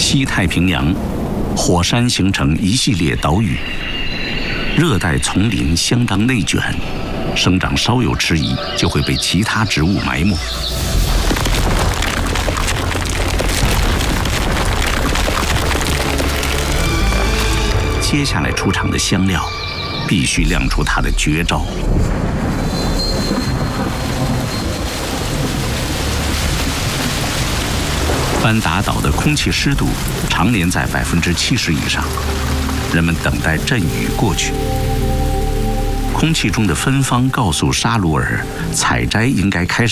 西太平洋，火山形成一系列岛屿，热带丛林相当内卷，生长稍有迟疑就会被其他植物埋没。接下来出场的香料，必须亮出它的绝招。班达岛的空气湿度常年在70%以上，人们等待阵雨过去。空气中的芬芳告诉沙鲁尔，采摘应该开始。